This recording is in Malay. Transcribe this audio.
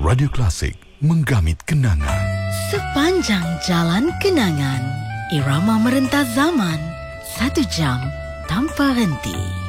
Radio Klasik menggamit kenangan. Sepanjang jalan kenangan, irama merentas zaman, 1 jam tanpa henti.